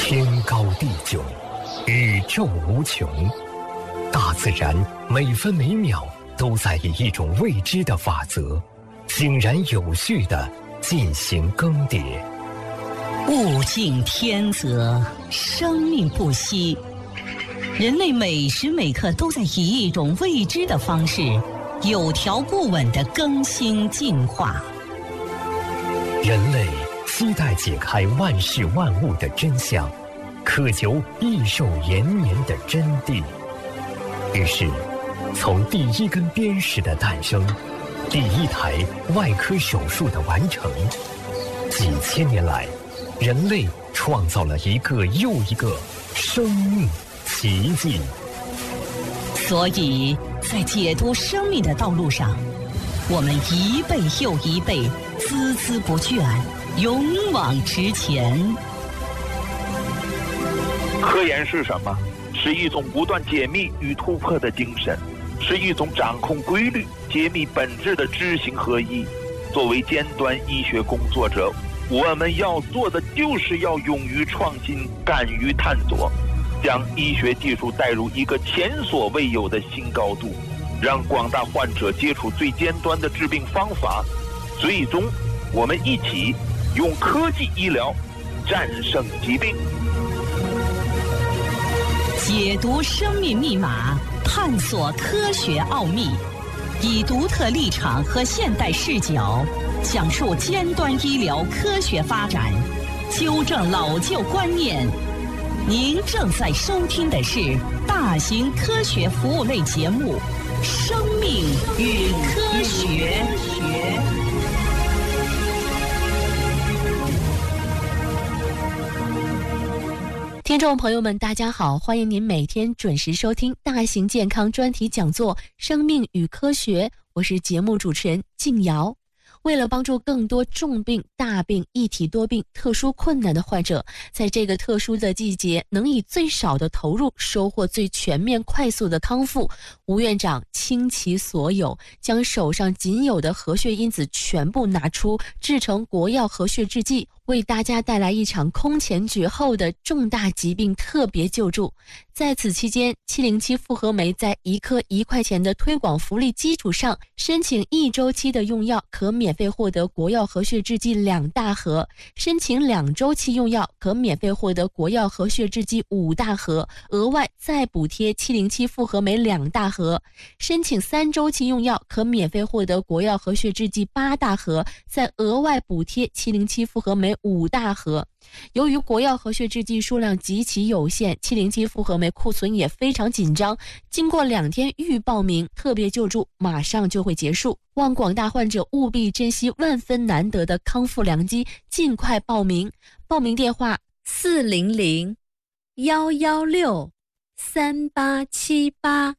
天高地久，宇宙无穷，大自然每分每秒都在以一种未知的法则，井然有序地进行更迭。 物竞天择，生命不息。人类每时每刻都在以一种未知的方式，有条不紊地更新进化。 人类期待解开万事万物的真相，渴求益寿延年的真谛。于是，从第一根砭石的诞生，第一台外科手术的完成，几千年来，人类创造了一个又一个生命奇迹。 所以在解读生命的道路上，我们一辈又一辈，孜孜不倦，勇往直前。 科研是什么？是一种不断解密与突破的精神，是一种掌控规律、揭秘本质的知行合一。作为尖端医学工作者，我们要做的就是要勇于创新，敢于探索，将医学技术带入一个前所未有的新高度，让广大患者接触最尖端的治病方法。最终，我们一起用科技医疗战胜疾病。 解读生命密码，探索科学奥秘，以独特立场和现代视角，讲述尖端医疗科学发展，纠正老旧观念。您正在收听的是大型科学服务类节目《生命与科学》。 听众朋友们，大家好，欢迎您每天准时收听大型健康专题讲座《生命与科学》，我是节目主持人静瑶。为了帮助更多重病、大病、一体多病、特殊困难的患者，在这个特殊的季节能以最少的投入收获最全面快速的康复，吴院长倾其所有，将手上仅有的核血因子全部拿出，制成国药核血制剂，为大家带来一场空前绝后的重大疾病特别救助。在此期间，707复合酶在1颗1块钱的推广福利基础上，申请1周期的用药可免费获得国药核血制剂2大盒，申请2周期用药可免费获得国药核血制剂5大盒，额外再补贴707复合酶2大盒，申请3周期用药可免费获得国药核血制剂8大盒，再额外补贴707复合酶5大盒。由于国药核血制剂数量极其有限，707复合酶库存也非常紧张，经过2天预报名，特别救助马上就会结束，望广大患者务必珍惜万分难得的康复良机，尽快报名。报名电话400-116-3878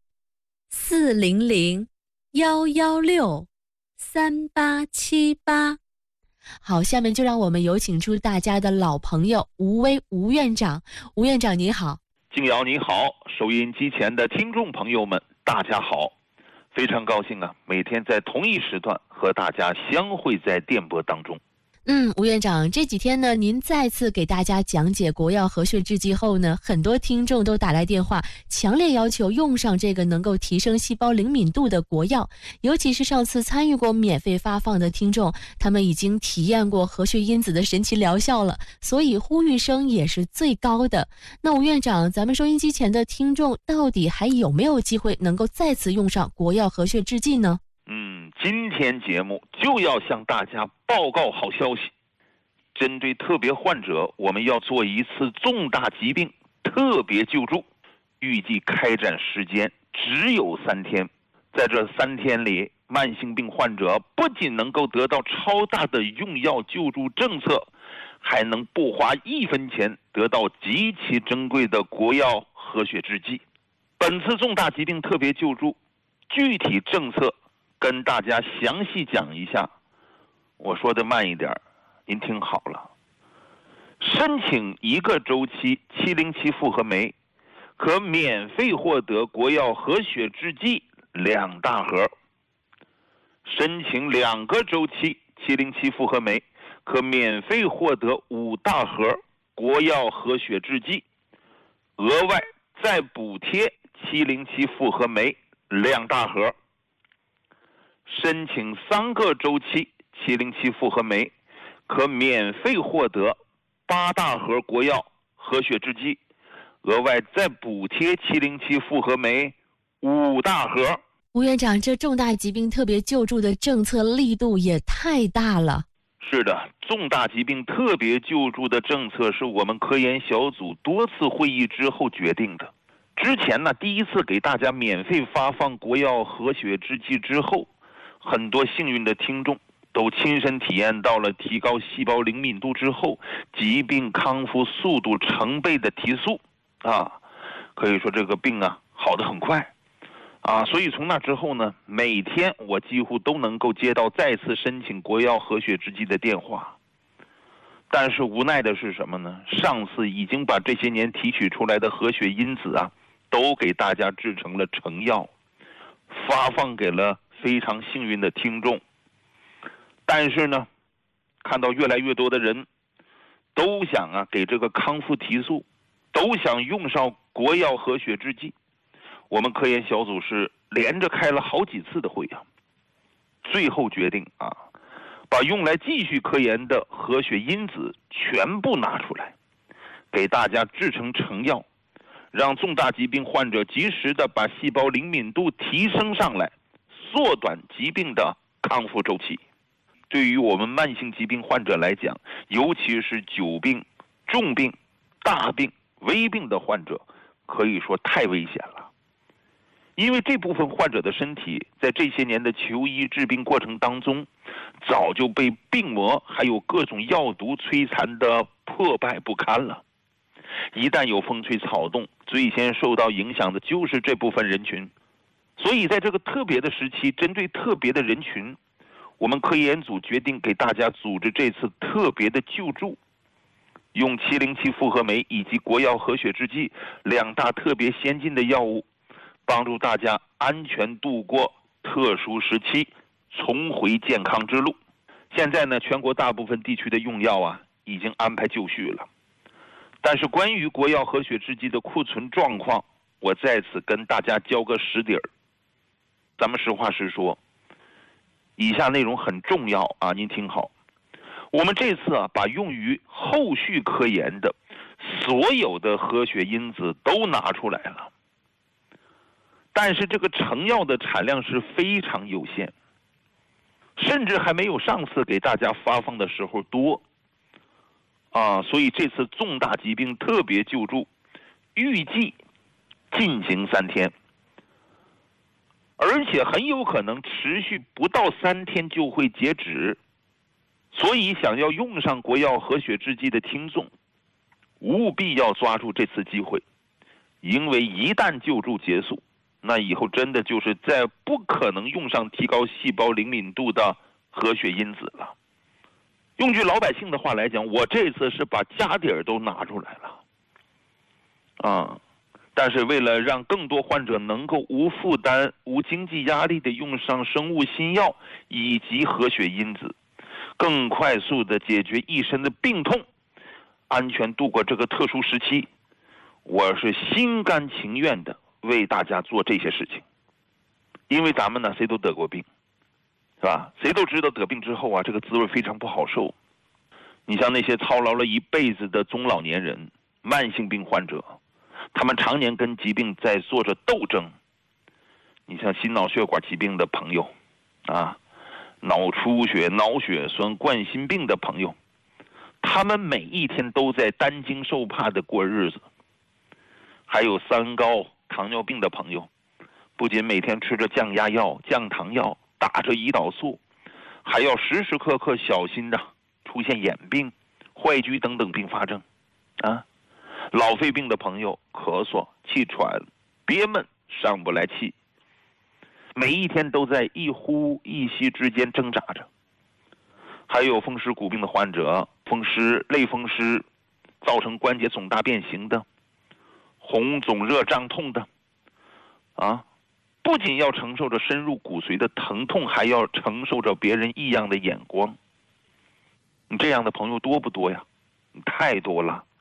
400-116-3878。好，下面就让我们有请出大家的老朋友吴威吴院长。吴院长你好。 静瑶你好，收音机前的听众朋友们大家好，非常高兴啊，每天在同一时段和大家相会在电波当中。 吴院长，这几天呢，您再次给大家讲解国药核血制剂后呢，很多听众都打来电话，强烈要求用上这个能够提升细胞灵敏度的国药。尤其是上次参与过免费发放的听众，他们已经体验过核血因子的神奇疗效了，所以呼吁声也是最高的。那吴院长，咱们收音机前的听众到底还有没有机会能够再次用上国药核血制剂呢？ 今天节目就要向大家报告好消息，针对特别患者，我们要做一次重大疾病特别救助，预计开展时间只有3天。在这3天里，慢性病患者不仅能够得到超大的用药救助政策，还能不花1分钱得到极其珍贵的国药核血制剂。本次重大疾病特别救助具体政策跟大家详细讲一下，我说的慢一点，您听好了。申请1个周期707复合酶，可免费获得国药核血制剂2大盒；申请2个周期707复合酶，可免费获得5大盒国药和血制剂，额外再补贴707复合酶2大盒。申请3个周期707复合酶，可免费获得8大盒国药和血制剂，额外再补贴707复合酶5大盒。 吴院长，这重大疾病特别救助的政策力度也太大了。 是的，重大疾病特别救助的政策是我们科研小组多次会议之后决定的。之前呢，第一次给大家免费发放国药和血制剂之后，很多幸运的听众都亲身体验到了提高细胞灵敏度之后疾病康复速度成倍的提速啊，可以说这个病啊好得很快啊，所以从那之后呢，每天我几乎都能够接到再次申请国药和血制剂的电话。但是无奈的是什么呢？上次已经把这些年提取出来的和血因子啊，都给大家制成了成药，发放给了非常幸运的听众。但是呢，看到越来越多的人都想啊给这个康复提速，都想用上国药和血制剂。我们科研小组是连着开了好几次的会啊，最后决定啊，把用来继续科研的和血因子全部拿出来，给大家制成成药，让重大疾病患者及时的把细胞灵敏度提升上来，缩短疾病的康复周期。对于我们慢性疾病患者来讲，尤其是久病、重病、大病、危病的患者，可以说太危险了。因为这部分患者的身体在这些年的求医治病过程当中，早就被病魔还有各种药毒摧残的破败不堪了。一旦有风吹草动，最先受到影响的就是这部分人群。所以在这个特别的时期，针对特别的人群，我们科研组决定给大家组织这次特别的救助，用707复合酶以及国药和血制剂2大特别先进的药物，帮助大家安全度过特殊时期，重回健康之路。现在呢，全国大部分地区的用药啊已经安排就绪了。但是关于国药和血制剂的库存状况，我在此跟大家交个实底儿。咱们实话实说，以下内容很重要啊，您听好。我们这次啊，把用于后续科研的所有的和血因子都拿出来了。但是这个成药的产量是非常有限，甚至还没有上次给大家发放的时候多啊，所以这次重大疾病特别救助预计进行3天，而且很有可能持续不到3天就会截止。所以想要用上国药和血制剂的听众，务必要抓住这次机会，因为一旦救助结束，那以后真的就是再不可能用上提高细胞灵敏度的和血因子了。用句老百姓的话来讲，我这次是把家底儿都拿出来了但是为了让更多患者能够无负担、无经济压力的用上生物新药以及和血因子，更快速的解决一身的病痛，安全度过这个特殊时期，我是心甘情愿的为大家做这些事情。因为咱们呢，谁都得过病，是吧？谁都知道得病之后啊，这个滋味非常不好受。你像那些操劳了一辈子的中老年人、慢性病患者，他们常年跟疾病在做着斗争。你像心脑血管疾病的朋友啊，脑出血、脑血栓、冠心病的朋友，他们每一天都在担惊受怕的过日子。还有三高、糖尿病的朋友，不仅每天吃着降压药、降糖药，打着胰岛素，还要时时刻刻小心的出现眼病、坏疽等等并发症啊。老肺病的朋友，咳嗽、气喘、憋闷、上不来气，每一天都在一呼一吸之间挣扎着。还有风湿骨病的患者，风湿、类风湿造成关节肿大变形的，红肿热胀痛的啊，不仅要承受着深入骨髓的疼痛，还要承受着别人异样的眼光。你这样的朋友多不多呀？太多了。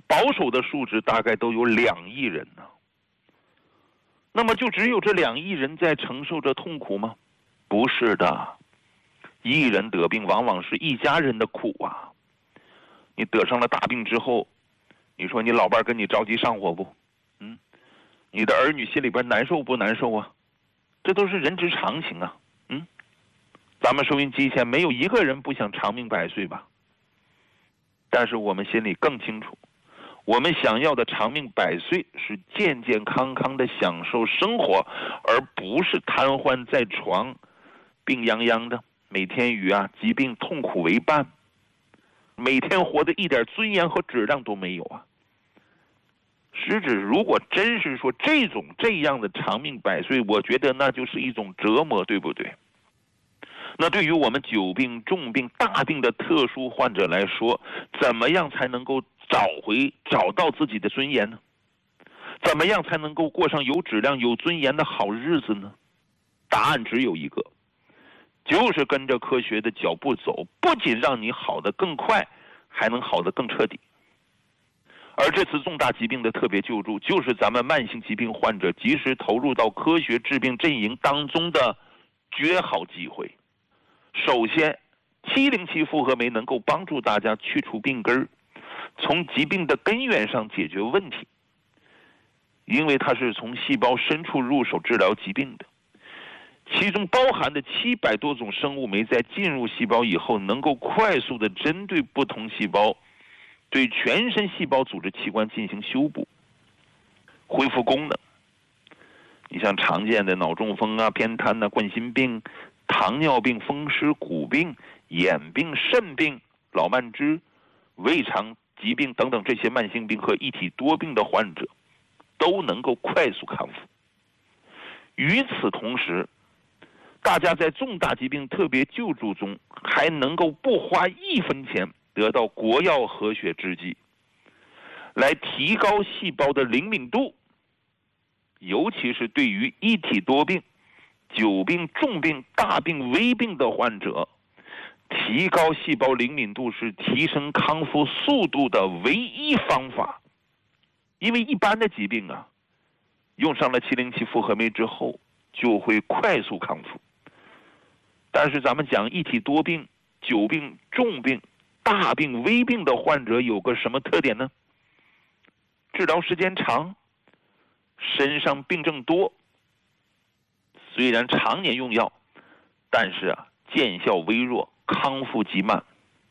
保守的数值大概都有2亿人呢。那么就只有这2亿人在承受着痛苦吗？不是的，一人得病往往是一家人的苦啊。你得上了大病之后，你说你老伴跟你着急上火不？你的儿女心里边难受不难受啊？这都是人之常情啊。咱们收音机前没有一个人不想长命百岁吧？但是我们心里更清楚，我们想要的长命百岁是健健康康的享受生活，而不是瘫痪在床，病殃殃的，每天与疾病痛苦为伴，每天活得一点尊严和质量都没有啊。实质如果真是说这样的长命百岁，我觉得那就是一种折磨，对不对？那对于我们久病、重病、大病的特殊患者来说，怎么样才能够找到自己的尊严呢？怎么样才能够过上有质量、有尊严的好日子呢？答案只有一个，就是跟着科学的脚步走，不仅让你好得更快，还能好得更彻底。而这次重大疾病的特别救助，就是咱们慢性疾病患者及时投入到科学治病阵营当中的绝好机会。首先，707复合酶能够帮助大家去除病根，从疾病的根源上解决问题，因为它是从细胞深处入手治疗疾病的，其中包含的700多种生物酶在进入细胞以后，能够快速的针对不同细胞，对全身细胞组织器官进行修补、恢复功能。你像常见的脑中风偏瘫冠心病、糖尿病、风湿骨病、眼病、肾病、老慢支、胃肠疾病等等这些慢性病和一体多病的患者都能够快速康复。与此同时，大家在重大疾病特别救助中还能够不花1分钱得到国药和血制剂，来提高细胞的灵敏度，尤其是对于一体多病、久病、重病、大病、危病的患者，提高细胞灵敏度是提升康复速度的唯一方法。因为一般的疾病用上了707复合酶之后就会快速康复，但是咱们讲一体多病、久病、重病、大病、危病的患者有个什么特点呢？治疗时间长，身上病症多，虽然常年用药，但是见效微弱，康复极慢。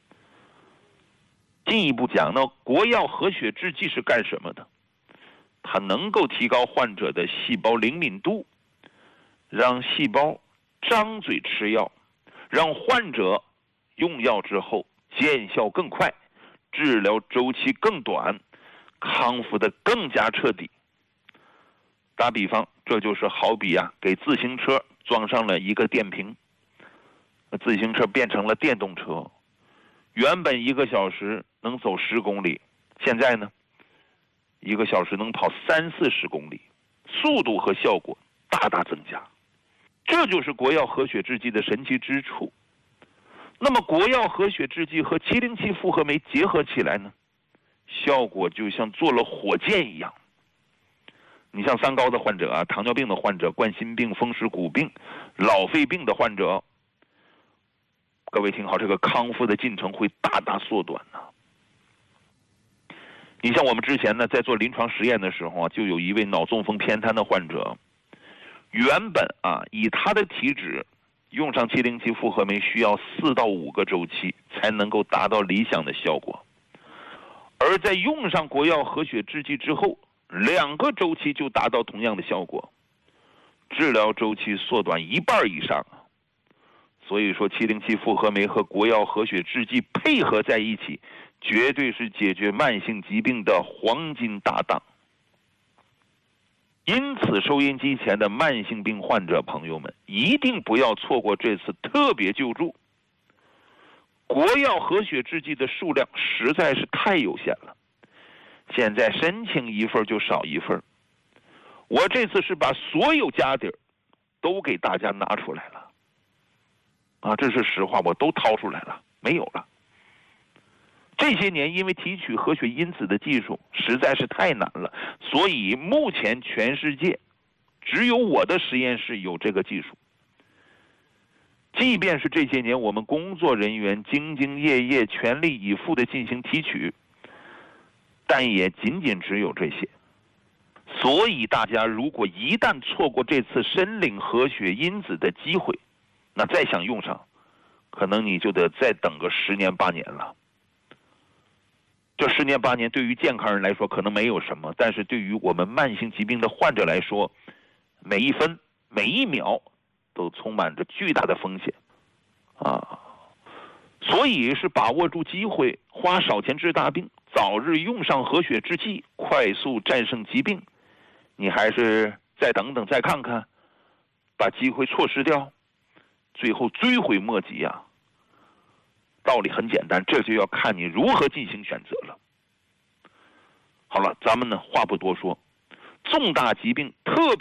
进一步讲呢，国药和血制剂是干什么的？它能够提高患者的细胞灵敏度，让细胞张嘴吃药，让患者用药之后见效更快，治疗周期更短，康复的更加彻底。打比方，这就是好比给自行车装上了一个电瓶，自行车变成了电动车，原本1个小时能走10公里，现在呢1个小时能跑30-40公里，速度和效果大大增加。这就是国药和血制剂的神奇之处。那么国药和血制剂和707复合酶结合起来呢，效果就像做了火箭一样。你像三高的患者糖尿病的患者、冠心病、风湿骨病、老肺病的患者，各位听好，这个康复的进程会大大缩短呢。你像我们之前呢，在做临床实验的时候就有一位脑中风偏瘫的患者，原本以他的体质，用上707复合酶需要4到5个周期才能够达到理想的效果，而在用上国药和血制剂之后，2个周期就达到同样的效果，治疗周期缩短1半以上。所以说707复合酶和国药和血制剂配合在一起，绝对是解决慢性疾病的黄金搭档。因此收音机前的慢性病患者朋友们，一定不要错过这次特别救助。国药和血制剂的数量实在是太有限了，现在申请1份就少1份。我这次是把所有家底都给大家拿出来了这是实话，我都掏出来了，没有了。 这些年因为提取和血因子的技术实在是太难了，所以目前全世界只有我的实验室有这个技术。即便是这些年我们工作人员兢兢业业、全力以赴地进行提取，但也仅仅只有这些。所以大家如果一旦错过这次申领和血因子的机会，那再想用上，可能你就得再等个10年8年了。这10年8年对于健康人来说可能没有什么，但是对于我们慢性疾病的患者来说，每一分每一秒都充满着巨大的风险啊！所以是把握住机会，花少钱治大病，早日用上和血制剂，快速战胜疾病。你还是再等等，再看看，把机会错失掉，最后追悔莫及啊！道理很简单，这就要看你如何进行选择了。好了，咱们呢话不多说，重大疾病特别